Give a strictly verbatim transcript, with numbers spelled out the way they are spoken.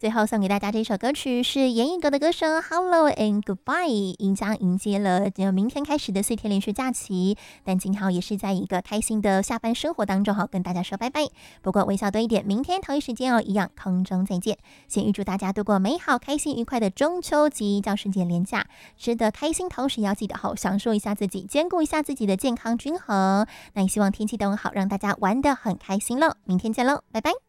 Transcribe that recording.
最后送给大家这首歌曲是严艺格的歌声 Hello and Goodbye， 迎将迎接了明天开始的四天连续假期，但静好也是在一个开心的下班生活当中好跟大家说拜拜。不过微笑多一点，明天同一时间哦，一样空中再见。先预祝大家度过美好、开心、愉快的中秋及教师节连假，吃得开心，同时也要记得好享受一下自己，兼顾一下自己的健康均衡。那也希望天气都很好，让大家玩得很开心喽。明天见喽，拜拜。